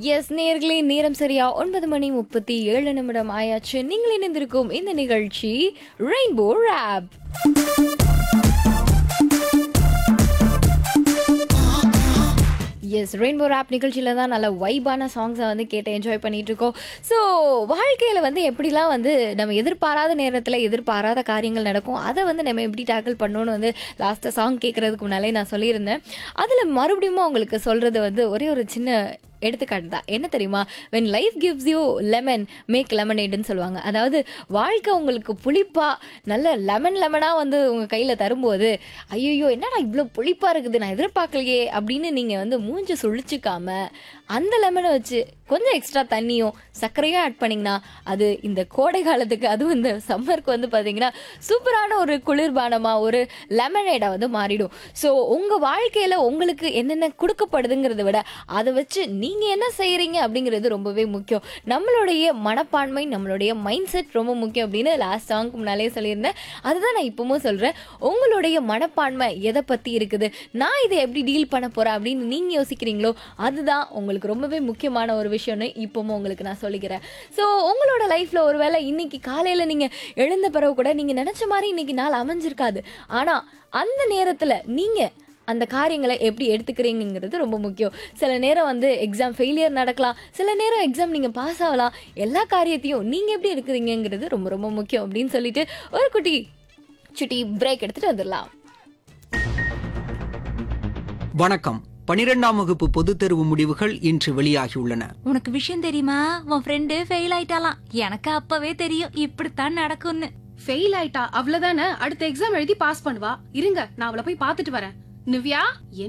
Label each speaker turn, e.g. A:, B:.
A: S நேர்களே, நேரம் சரியா 9:37 ஆயாச்சு. நீங்கள் இணைந்திருக்கும் இந்த நிகழ்ச்சி rainbow rap. S, rainbow rap நிகழ்ச்சியில் தான் நல்ல வைபான சாங்ஸை வந்து கேட்டு என்ஜாய் பண்ணிட்டு இருக்கோம். ஸோ வாழ்க்கையில் வந்து எப்படிலாம் வந்து நம்ம எதிர்பாராத நேரத்தில் எதிர்பாராத காரியங்கள் நடக்கும், அதை வந்து நம்ம எப்படி டேக்கிள் பண்ணணும்னு வந்து லாஸ்ட்டாக சாங் கேட்குறதுக்கு முன்னாலே நான் சொல்லியிருந்தேன். அதில் மறுபடியும் உங்களுக்கு சொல்கிறது வந்து ஒரே ஒரு சின்ன எடுத்துக்காட்டு தான். என்ன தெரியுமா? when life gives you lemon make lemonadeன்னு சொல்லுவாங்க. அதாவது வாழ்க்கை உங்களுக்கு புளிப்பாக நல்ல லெமனாக வந்து உங்கள் கையில் தரும்போது, ஐயோ என்னடா இவ்வளோ புளிப்பாக இருக்குது, நான் எதிர்பார்க்கலையே அப்படின்னு நீங்கள் வந்து மூஞ்சி சுழிச்சிக்காம அந்த லெமனை வச்சு கொஞ்சம் எக்ஸ்ட்ரா தண்ணியும் சர்க்கரையும் ஆட் பண்ணிங்கன்னா அது இந்த கோடை காலத்துக்கு, அதுவும் இந்த சம்மருக்கு வந்து பார்த்தீங்கன்னா சூப்பரான ஒரு குளிர்பானமாக ஒரு லெமனேடாக வந்து மாறிடும். ஸோ உங்கள் வாழ்க்கையில் உங்களுக்கு என்னென்ன கொடுக்கப்படுதுங்கிறத விட அதை வச்சு நீங்கள் என்ன செய்கிறீங்க அப்படிங்கிறது ரொம்பவே முக்கியம். நம்மளுடைய மனப்பான்மை, நம்மளுடைய மைண்ட் செட் ரொம்ப முக்கியம் அப்படின்னு லாஸ்ட் சாங்க்கு முன்னாலே சொல்லியிருந்தேன். அதுதான் நான் இப்பவும் சொல்கிறேன். உங்களுடைய மனப்பான்மை எதை பற்றி இருக்குது, நான் இதை எப்படி டீல் பண்ண போகிறேன் அப்படின்னு நீங்கள் யோசிக்கிறீங்களோ அதுதான் உங்களுக்கு ரொம்பவே முக்கியமான ஒரு விஷயம்னு இப்பவும் உங்களுக்கு நான் சொல்லிக்கிறேன். ஸோ உங்களோட லைஃப்பில் ஒருவேளை இன்னைக்கு காலையில் நீங்கள் எழுந்த பிறகு கூட நீங்கள் நினச்ச மாதிரி இன்னைக்கு நாள் அமைஞ்சிருக்காது. ஆனால் அந்த நேரத்தில் நீங்கள் அந்த காரியங்களை எப்படி எடுத்துக்கிறீங்கிறது ரொம்ப முக்கியம். சில நேரம் வந்து எக்ஸாம் ஃபெயிலியர் நடக்கலாம், சில நேரம் எக்ஸாம் நீங்கள் பாஸ் ஆகலாம். எல்லா காரியத்தையும் நீங்கள் எப்படி எடுக்கிறீங்கிறது ரொம்ப ரொம்ப முக்கியம் அப்படின்னு சொல்லிட்டு ஒரு சுட்டி பிரேக் எடுத்துகிட்டு வந்துடலாம்.
B: வணக்கம். 12ஆம் வகுப்பு பொதுத் தேர்வு முடிவுகள் இன்று வெளியாகியுள்ளன.
C: உனக்கு விஷயம் தெரியுமா? உன் ஃப்ரெண்டு ஃபெயில் ஆயிட்டாலாம். எனக்கு அப்பவே தெரியும் இப்படித்தான் நடக்கும்னு.
D: ஃபெயில் ஆயிட்டா அவ்வளவுதானே, அடுத்த எக்ஸாம் எழுதி பாஸ் பண்ணுவா. இருங்க, நான் அவளை போய் பாத்துட்டு வரேன். நிவ்யா,